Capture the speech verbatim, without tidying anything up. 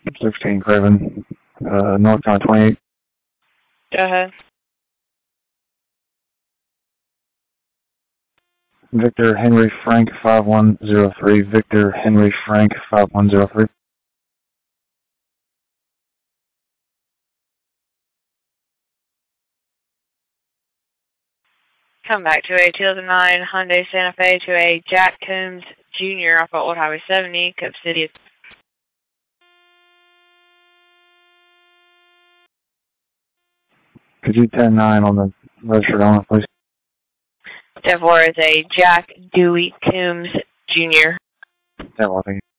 sixteen Craven, uh, North County twenty-eight. Go ahead. Victor Henry Frank five one zero three. Victor Henry Frank five one zero three. Come back to a two thousand nine Hyundai Santa Fe to a Jack Coombs Junior off of Old Highway seventy, Cup City. Could you ten nine on the registered owner, please? Therefore, is a Jack Dewey Coombs Junior Yeah, well, thank you.